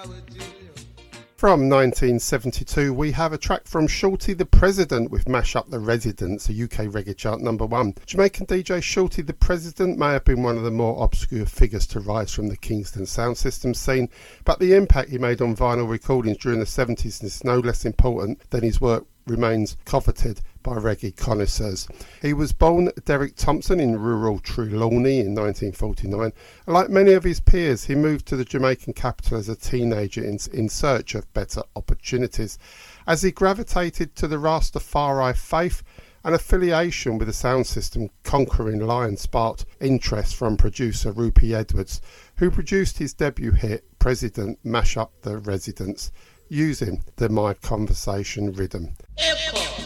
From 1972, we have a track from Shorty the President with Mash Up the Residents, a UK reggae chart #1. Jamaican DJ Shorty the President may have been one of the more obscure figures to rise from the Kingston sound system scene, but the impact he made on vinyl recordings during the 70s is no less important than his work remains coveted by reggae connoisseurs. He was born Derek Thompson in rural Trelawney in 1949, and like many of his peers, he moved to the Jamaican capital as a teenager in search of better opportunities. As he gravitated to the Rastafari faith, an affiliation with the sound system Conquering Lion sparked interest from producer Rupie Edwards, who produced his debut hit President Mash Up the Residents using the My Conversation rhythm.